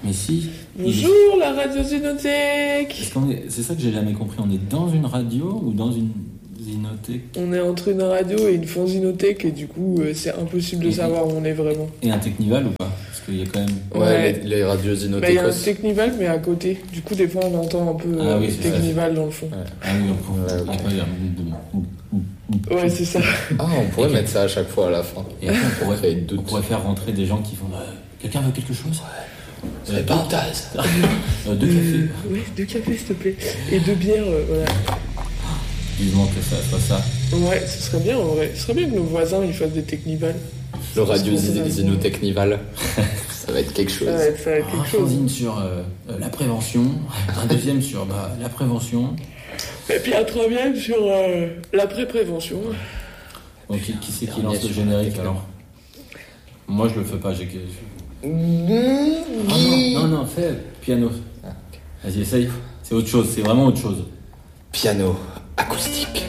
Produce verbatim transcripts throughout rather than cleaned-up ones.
Mais si. Bonjour il... la radio Zinothèque. Est-ce qu'on est... C'est ça que j'ai jamais compris. On est dans une radio ou dans une zinothèque? On est entre une radio et une fanzinothèque et du coup euh, c'est impossible de et savoir où on est vraiment. Et un Technival ou pas? Parce qu'il y a quand même... Ouais, ouais. Les, les radios zinothèques. Il bah, y a un Technival mais à côté. Du coup des fois on entend un peu ah, euh, oui, Technival dans le fond. Ouais. Ah oui, on pourrait... Ouais, okay. Ouais, ouais, c'est ça. Ah, on pourrait okay. mettre ça à chaque fois à la fin. Et après, on pourrait, on pourrait faire rentrer des gens qui font... Euh, quelqu'un veut quelque chose? Ouais. Ça fait pas en tasse. euh, deux cafés. Euh, oui, deux cafés, s'il te plaît. Et deux bières, euh, voilà. Vivement que ça soit ça. Ouais, ce serait bien, en vrai. Ce serait bien que nos voisins, ils fassent des Technival. Le radio Zino-Technival. Ça va être quelque chose. Ça va être, ça va être quelque un chose. Un sur euh, la prévention. Un deuxième sur bah, la prévention. Et puis un troisième sur euh, l'après-prévention. Donc qui, qui c'est qui lance le générique alors? Moi je le fais pas, j'ai... Ah, non, non, non, fais piano. Ah, okay. Vas-y, essaye. C'est autre chose, c'est vraiment autre chose. Piano acoustique.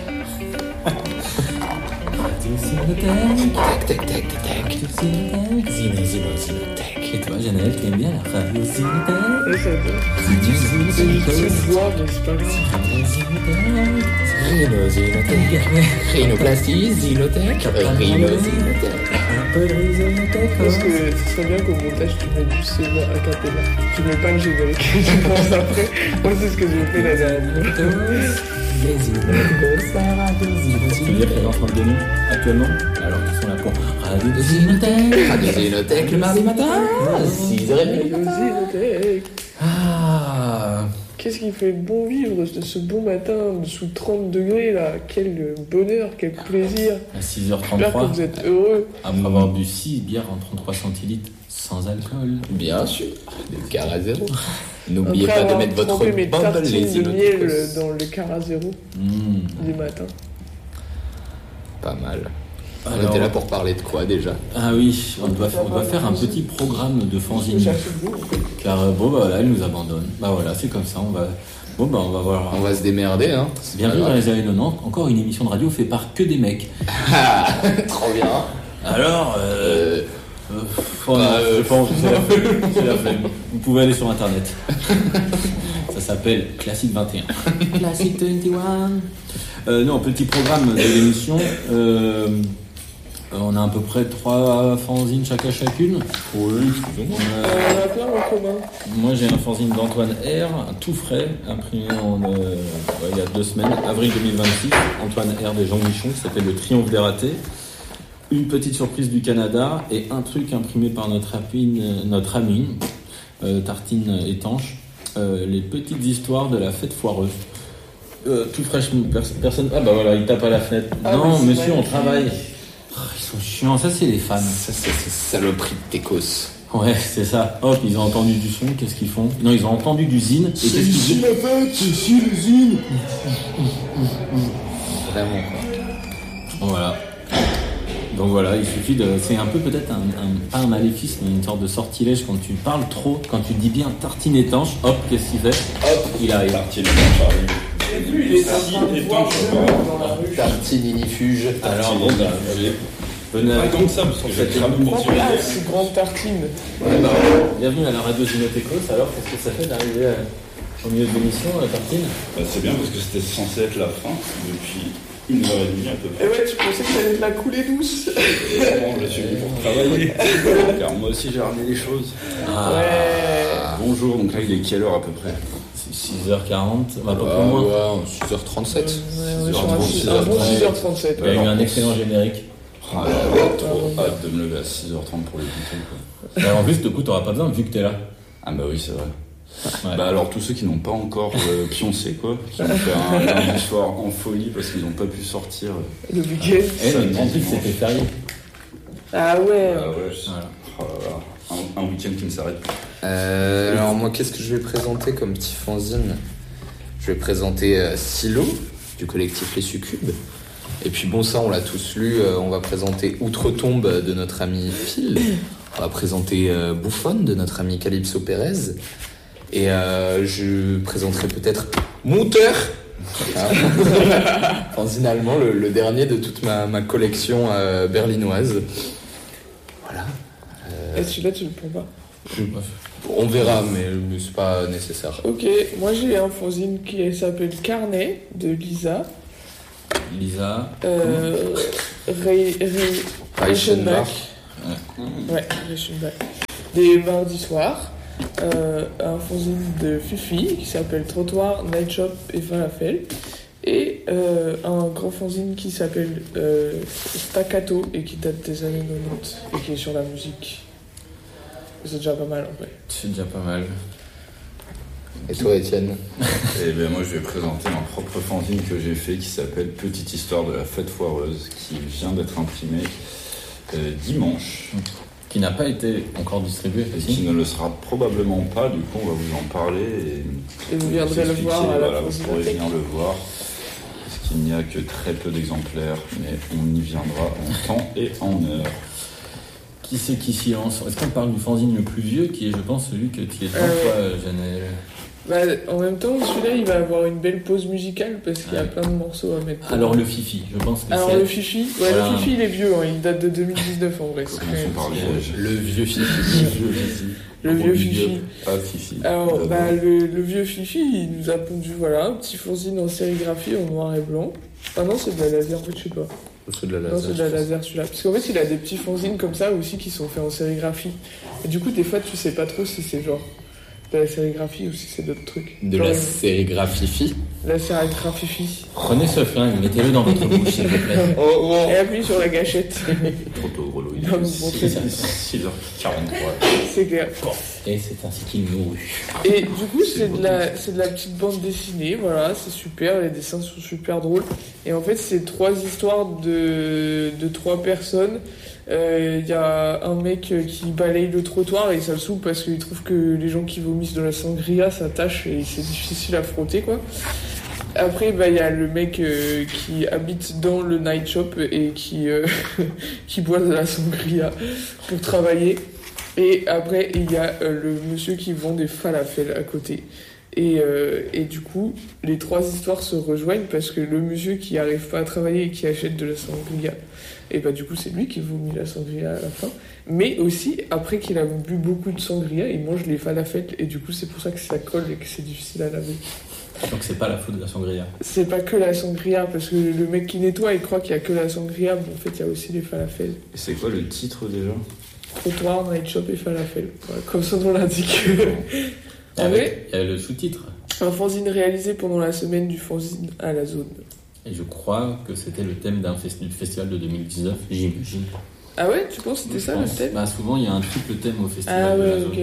Tac, tac, tac, tac. Zino, Zino, Zinotech. Et toi, Janelle, t'aimes bien la radio Zinotech? Oui, ça va. C'est une voix, mais c'est pas grave. Rhino, Zinotech. Rhinoplastie, Zinotech. Rhino, Zinotech. Un peu de Zinotech. Parce que ce serait bien qu'au montage, tu mettes juste ces voix a cappella. Tu mets pas le générique. Tu penses après. Moi, c'est ce que j'ai fait la dernière fois. Les Zinotech, la radio Zinotech. Tu veux dire qu'elle est en train de gagner actuellement? Alors qu'ils sont là pour Radio Zinotech. Radio Zinotech le mardi matin. six heures trente. Radio Zinotech. Ah. Qu'est-ce qui fait bon vivre de ce bon matin sous trente degrés là? Quel bonheur, quel plaisir. À six heures trente-trois. J'espère que vous êtes heureux. Après avoir bu six bières en trente-trois centilitres sans alcool. Bien sûr. Des quarts à zéro. N'oubliez pas de mettre votre bande les de miel dans le quart à zéro mmh. du matin. Pas mal. Alors, on était là pour parler de quoi déjà? Ah oui, on doit, on doit faire un petit programme de fanzine. Car bon bah voilà, elle nous abandonne. Bah voilà, c'est comme ça, on va. Bon bah on va voir. On va se démerder hein. Bienvenue dans les années quatre-vingt-dix, encore une émission de radio faite par que des mecs. Trop bien. Alors euh. euh... Euh, oh non, euh, je pense que c'est la flemme. C'est la flemme. Vous pouvez aller sur internet. Ça s'appelle Classique vingt et un. Classique vingt et un. Euh, non, petit programme de l'émission. Euh, on a à peu près trois fanzines chacun chacune. Oui, excusez-moi. Euh, on a plein en commun. Moi j'ai un fanzine d'Antoine R, un tout frais, imprimé en, euh, ouais, il y a deux semaines, avril deux mille vingt-six. Antoine R des Jean Michon, qui s'appelle Le Triomphe des ratés. Une petite surprise du Canada et un truc imprimé par notre amie, notre amie euh, Tartine Étanche, euh, les petites histoires de la fête foireuse. Euh, tout fraîchement, personne. Ah bah voilà, il tape à la fenêtre. Ah non, oui, monsieur, on travaille. Oh, ils sont chiants, ça c'est les fans. Ça c'est ces saloperies de Técos. Ouais, c'est ça. Hop, ils ont entendu du son, qu'est-ce qu'ils font? Non, ils ont entendu du zine. C'est et ici la fête, c'est ici le zine. Vraiment quoi. Voilà. Donc voilà, il suffit de... C'est un peu peut-être un, un, pas un maléfice, mais une sorte de sortilège quand tu parles trop, quand tu dis bien tartine étanche, hop, qu'est-ce qu'il fait? Hop, il arrive. Tartine étanche arrive. J'ai vu, il est tartine étanche dans la rue. Tartine inifuge. Alors bon, bah, venez avec comme ça, parce que cette c'est grande tartine. Ouais, bah, bienvenue à la radio Zinotechos. Alors, qu'est-ce que ça fait d'arriver à... au milieu de l'émission, la tartine? Bah, c'est bien parce que c'était censé être la fin depuis une heure et demie à peu près. Et ouais, tu pensais que ça allait être la coulée douce. Et bon, je suis venu pour travailler. Car moi aussi j'ai ramené des choses. Ah. Ouais. Bonjour, donc là il est quelle heure à peu près? six heures quarante, bah, pas ah, moins. Ouais, six heures trente-sept. Ouais, six heures trente-sept. Il y a eu un excellent générique. Ah, là, trop hâte de me lever à six heures trente pour l'écouter quoi. Alors, en plus, du coup, t'auras pas besoin vu que t'es là. Ah bah oui, c'est vrai. Ouais. Bah alors tous ceux qui n'ont pas encore euh, pioncé quoi, qui ont fait un lundi soir en folie parce qu'ils n'ont pas pu sortir. Le week-end. Eh, mais en plus c'était férié. Ah ouais. Ah ouais. Voilà. Oh là là. Un, un week-end qui ne s'arrête plus. Euh, alors moi, qu'est-ce que je vais présenter comme petit fanzine? Je vais présenter euh, Silo du collectif Les Succubes. Et puis bon, ça on l'a tous lu. Euh, on va présenter Outre-Tombe de notre ami Phil. On va présenter euh, Bouffonne de notre ami Calypso Pérez. Et euh, je présenterai peut-être Monteur, fanzine allemand, le, le dernier de toute ma, ma collection euh, berlinoise. Voilà. Euh... Et celui-là, tu le prends pas? On verra, mais, mais c'est pas nécessaire. Ok, moi j'ai un fanzine qui s'appelle Carnet de Lisa. Lisa. Euh, Ray, Ray, Reichenbach. Ouais, Reichenbach. Des mardis soirs. Euh, un fanzine de Fifi qui s'appelle Trottoir, Night Shop et Falafel. Et euh, un grand fanzine qui s'appelle euh, Staccato et qui date des années quatre-vingt-dix et qui est sur la musique. C'est déjà pas mal en vrai. C'est déjà pas mal. Et toi, Étienne? Et ben moi je vais présenter un propre fanzine que j'ai fait qui s'appelle Petite histoire de la fête foireuse, qui vient d'être imprimé euh, dimanche. Qui n'a pas été encore distribué, Et qui ne le sera probablement pas, du coup on va vous en parler et, Et vous viendrez le expliquer, voir à la voilà, vous pourrez fanzinothèque. venir le voir. Parce qu'il n'y a que très peu d'exemplaires, mais on y viendra en temps et en heure. Qui c'est qui s'y lance? Est-ce qu'on parle du fanzine le plus vieux, qui est, je pense, celui que tu es devant Euh, toi, Janelle? Bah, en même temps, celui-là il va avoir une belle pause musicale parce qu'il y a Ouais. plein de morceaux à mettre. Alors le Fifi, je pense que Alors c'est... le Fifi, ouais, Voilà. le Fifi il est vieux, hein, il date de deux mille dix-neuf en vrai. c'est Commençons quand par même- Liège. Le vieux Fifi. Le vieux Fifi. Le vieux Big Fifi. up. Ah, Fifi. Alors, J'adore. bah, le, le vieux Fifi, il nous a pondu, voilà, un petit fanzine en sérigraphie en noir et blanc. Ah non, c'est de la laser, en fait, je sais pas. C'est de la Non, c'est de la laser celui-là. Parce qu'en fait, il a des petits fanzines comme ça aussi qui sont faits en sérigraphie. Et du coup, des fois, tu sais pas trop si c'est genre de la sérigraphie ou si c'est d'autres trucs. De Genre, la une- sérigraphie. la sérigraphie. Prenez ce flingue, mettez-le dans votre bouche, s'il vous plaît. Et appuie sur la gâchette. Trop tôt, Grelot. Il Non, est mais bon, six c'est- six heures quarante-trois. C'est clair. Et c'est ainsi qu'il mourut. Et du coup, C'est c'est beau, de, la, c'est de la petite bande dessinée, voilà, c'est super, les dessins sont super drôles. Et en fait, c'est trois histoires de, de trois personnes. Il euh, y a un mec qui balaye le trottoir et ça le saoule parce qu'il trouve que les gens qui vomissent de la sangria, ça tâche et c'est difficile à frotter, quoi. Après, bah, il y a le mec euh, qui habite dans le night shop et qui, euh, qui boit de la sangria pour travailler. Et après, il y a euh, le monsieur qui vend des falafels à côté. Et, euh, et du coup, les trois histoires se rejoignent parce que le monsieur qui arrive pas à travailler et qui achète de la sangria, et bah du coup, c'est lui qui vomit la sangria à la fin. Mais aussi, après qu'il a bu beaucoup de sangria, il mange les falafels et du coup, c'est pour ça que ça colle et que c'est difficile à laver. Donc c'est pas la faute de la sangria. C'est pas que la sangria, parce que le mec qui nettoie, il croit qu'il y a que la sangria, mais en fait, il y a aussi les falafels. Et c'est quoi le titre déjà? Trottoir, night shop et falafel. Voilà, comme son nom l'indique. En Avec vrai, il y a le sous-titre. un fanzine réalisé pendant la semaine du fanzine à la zone. Et je crois que c'était le thème d'un festi- du festival de deux mille dix-neuf, j'imagine. Ah ouais, tu penses que c'était Je ça pense. le thème? Bah souvent il y a un triple thème au festival Ah de la ouais, zone. ok.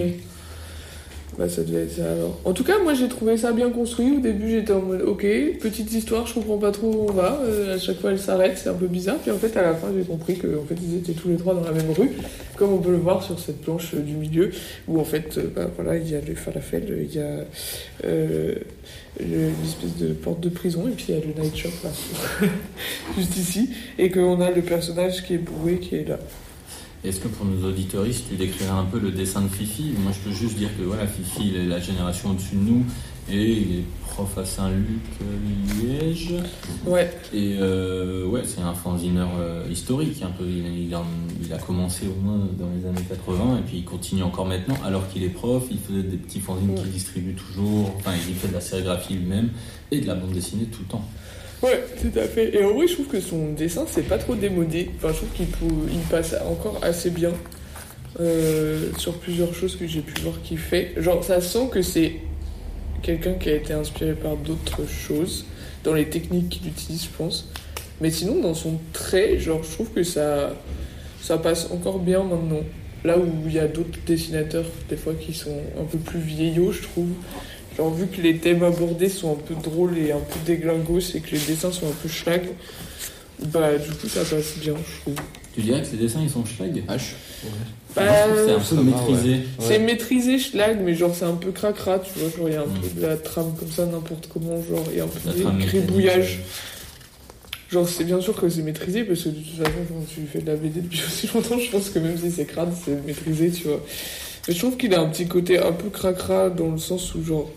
Bah ça devait être ça alors. En tout cas, moi j'ai trouvé ça bien construit. Au début j'étais en mode ok, petite histoire, je comprends pas trop où on va. Euh, à chaque fois elle s'arrête, c'est un peu bizarre. Puis en fait à la fin j'ai compris qu'en fait ils étaient tous les trois dans la même rue, comme on peut le voir sur cette planche euh, du milieu, où en fait euh, bah, voilà, il y a le falafel, il y a euh, le- une espèce de porte de prison et puis il y a le night shop là, juste ici, et qu'on a le personnage qui est bourré qui est là. Est-ce que pour nos auditeuristes, tu décrirais un peu le dessin de Fifi? Moi, je peux juste dire que voilà, Fifi, il est la génération au-dessus de nous et il est prof à Saint-Luc, euh, Liège. Ouais. Et euh, ouais, c'est un fanzineur euh, historique un peu. Il, il, a, il a commencé au moins dans les années quatre-vingts et puis il continue encore maintenant. Alors qu'il est prof, il faisait des petits fanzines Ouais. qu'il distribue toujours. Enfin, il fait de la sérigraphie lui-même et de la bande dessinée tout le temps. Ouais, tout à fait. Et en vrai, je trouve que son dessin, c'est pas trop démodé. Enfin, je trouve qu'il pou- il passe encore assez bien euh, sur plusieurs choses que j'ai pu voir qu'il fait. Genre, ça sent que c'est quelqu'un qui a été inspiré par d'autres choses, dans les techniques qu'il utilise, je pense. Mais sinon, dans son trait, genre, je trouve que ça, ça passe encore bien maintenant. Là où il y a d'autres dessinateurs, des fois, qui sont un peu plus vieillots, je trouve. Genre, vu que les thèmes abordés sont un peu drôles et un peu déglingos et que les dessins sont un peu schlag, bah, du coup, ça passe bien, je trouve. Tu dirais que ces dessins, ils sont schlag? H. Bah, Moi, je trouve que c'est un peu ça va, maîtrisé. ouais. c'est maîtrisé schlag, mais genre, c'est un peu cracra, tu vois. Genre, il y a un Mm. peu de la trame comme ça, n'importe comment, genre, et un peu La des trame gribouillages. Genre, c'est bien sûr que c'est maîtrisé, parce que de toute façon, quand tu fais de la B D depuis aussi longtemps, je pense que même si c'est crade, c'est maîtrisé, tu vois. Mais je trouve qu'il a un petit côté un peu cracra, dans le sens où, genre,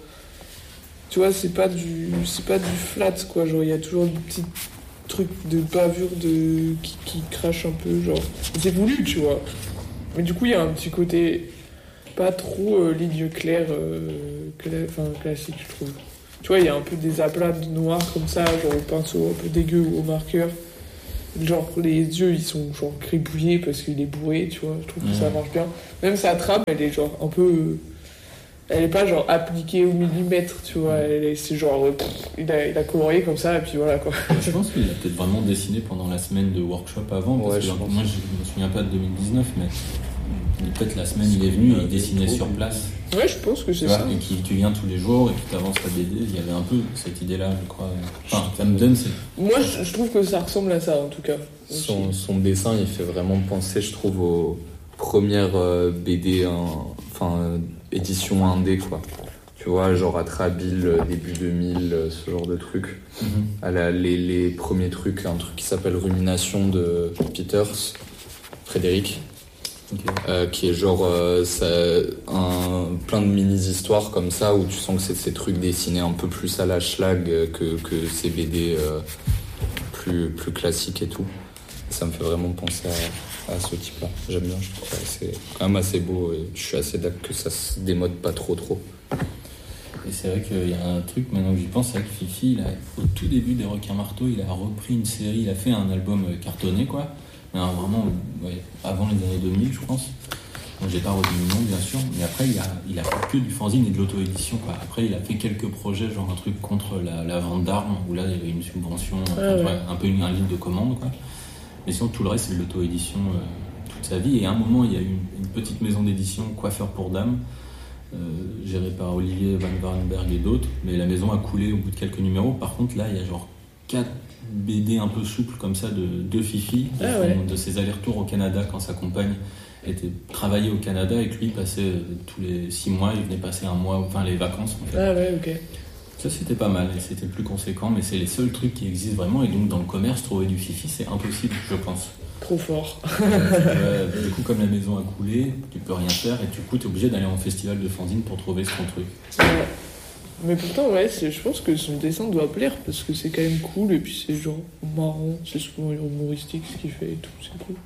tu vois, c'est pas du, c'est pas du flat, quoi. Genre, il y a toujours des petits trucs de bavure de, qui, qui crachent un peu, genre. C'est voulu, tu vois. Mais du coup, il y a un petit côté pas trop euh, ligne claire, euh, cla- enfin classique, je trouve. Tu vois, il y a un peu des aplats de noir comme ça, genre au pinceau un peu dégueu ou au marqueur. Genre, les yeux, ils sont genre gribouillés parce qu'il est bourré, tu vois. Je trouve que Mmh. ça marche bien. Même sa trame, elle est genre un peu... euh, Elle est pas genre appliquée au millimètre, tu vois. Elle est, c'est genre... euh, pff, il, a, il a colorié comme ça, et puis voilà, quoi. Je pense qu'il a peut-être vraiment dessiné pendant la semaine de workshop avant. Parce Ouais, que je moi, pense. je me souviens pas de deux mille dix-neuf, mais peut-être la semaine, il est venu et il dessinait sur place. Ouais, je pense que Tu c'est vois, ça. et qui, tu viens tous les jours et puis tu avances ta B D. Il y avait un peu cette idée-là, je crois. Enfin, ça me donne cette... Moi, je, je trouve que ça ressemble à ça, en tout cas. Son, Aussi. son dessin, il fait vraiment penser, je trouve, aux premières euh, B D, hein, enfin, euh, édition indé, quoi. Tu vois, genre Atrabile, euh, début deux mille, euh, ce genre de truc. Mhm. Elle a les, les premiers trucs, un truc qui s'appelle Rumination de Peters, Frédéric, Ok. euh, qui est genre euh, ça, un, plein de mini-histoires comme ça, où tu sens que c'est ces trucs dessinés un peu plus à la schlag que, que ces B D euh, plus, plus classiques et tout. Ça me fait vraiment penser à, à ce type-là. J'aime bien, je trouve que c'est quand même assez beau et je suis assez d'accord que ça se démode pas trop trop. Et c'est vrai qu'il y a un truc, maintenant que j'y pense, c'est vrai que Fifi, il a, au tout début des Requins Marteaux, il a repris une série, il a fait un album euh, cartonné, quoi. Mais un- vraiment, ouais, avant les années deux mille, je pense. Donc j'ai pas retenu le nom, bien sûr. Mais après, il a, il a fait que du fanzine et de l'auto-édition, quoi. Après, il a fait quelques projets, genre un truc contre la, la vente d'armes, où là, il y avait une subvention, Ah enfin, ouais. ouais, un peu une, un livre de commande, quoi. Mais sinon, tout le reste, c'est de l'auto-édition euh, toute sa vie. Et à un moment, il y a eu une, une petite maison d'édition, Coiffeur pour Dames, euh, gérée par Olivier Van Varenberg et d'autres. Mais la maison a coulé au bout de quelques numéros. Par contre, là, il y a genre quatre B D un peu souples comme ça de, de Fifi, de, Ah son- ouais. de ses allers-retours au Canada quand sa compagne était travaillée au Canada et que lui passait euh, tous les six mois, il venait passer un mois, enfin les vacances en fait. Ah ouais, ok. Ça c'était pas mal et c'était plus conséquent, mais c'est les seuls trucs qui existent vraiment et donc dans le commerce trouver du Fifi c'est impossible je pense. Trop fort. Euh, du coup comme la maison a coulé, tu peux rien faire et du coup t'es obligé d'aller en festival de fanzine pour trouver son truc. Ouais. Mais pourtant, ouais, c'est, je pense que son dessin doit plaire parce que c'est quand même cool et puis c'est genre marrant, c'est souvent humoristique ce qu'il fait et tout, c'est cool.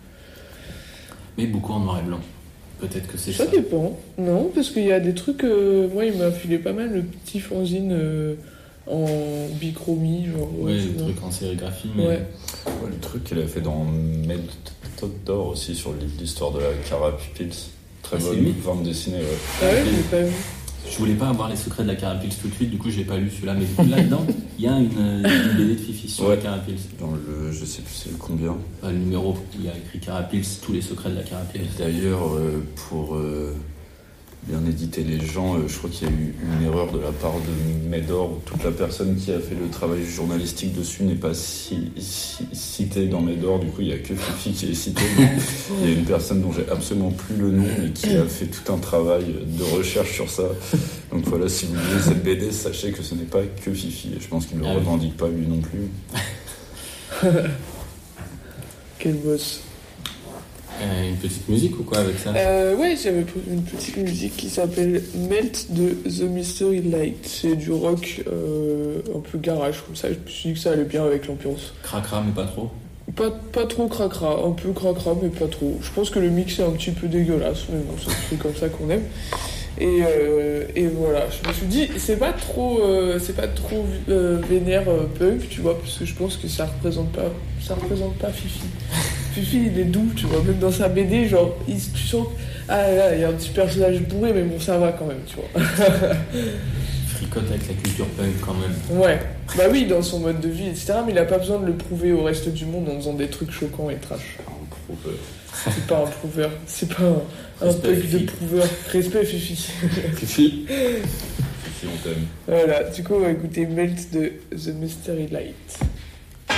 Mais beaucoup en noir et blanc. Peut-être que c'est ça. Ça dépend. Non, parce qu'il y a des trucs. euh, moi, il m'a filé pas mal le petit fanzine euh, en bichromie, genre. Ouais, tu des vois. trucs en sérigraphie, mais Ouais. Ouais, le truc qu'elle a fait dans Méthode d'or aussi sur l'histoire de la Carapils. Très Ah, c'est bonne lui bande dessinée, ouais. Ah ouais, je l'ai pas vu. je voulais pas avoir les secrets de la Carapils tout de suite, du coup j'ai pas lu celui-là, mais du coup, là-dedans, il y a une, euh, une B D de Fifi sur Ouais. la Carapils. Dans le, je sais plus c'est le combien. Enfin, le numéro, il y a écrit Carapils, tous les secrets de la Carapils. Et d'ailleurs, euh, pour euh, bien éditer les gens, euh, je crois qu'il y a eu une erreur de la part de Médor, où toute la personne qui a fait le travail journalistique dessus n'est pas si, si- citée dans Médor, du coup il n'y a que Fifi qui est citée. Il y a une personne dont j'ai absolument plus le nom, mais qui a fait tout un travail de recherche sur ça. Donc voilà, si vous lisez cette B D, sachez que ce n'est pas que Fifi, et je pense qu'il ne le Ah oui. revendique pas lui non plus. Quel boss. Euh, une petite musique ou quoi avec ça? Euh, ouais, j'avais pris une petite musique qui s'appelle Melt de The Mystery Light. C'est du rock euh, un peu garage comme ça. Je me suis dit que ça allait bien avec l'ambiance. Cracra, mais pas trop. Pas, pas trop cracra, un peu cracra, mais pas trop. Je pense que le mix est un petit peu dégueulasse, mais bon, c'est un truc comme ça qu'on aime. Et, euh, et voilà, je me suis dit, c'est pas trop, euh, c'est pas trop euh, vénère euh, punk, tu vois, parce que je pense que ça représente pas, ça représente pas Fifi. Fifi, il est doux, tu vois, même dans sa B D, genre, il, tu sens que, ah là, il y a un petit personnage bourré, mais bon, ça va quand même, tu vois. Fricote avec la culture punk quand même. Ouais, bah oui, dans son mode de vie, et cetera, mais il a pas besoin de le prouver au reste du monde en faisant des trucs choquants et trash. C'est pas un prouveur, c'est pas un, un Respect, punk de Fifi. prouveur. Respect, Fifi. Fifi Fifi, on t'aime. Voilà, du coup, on va écouter Melt de The Mystery Light.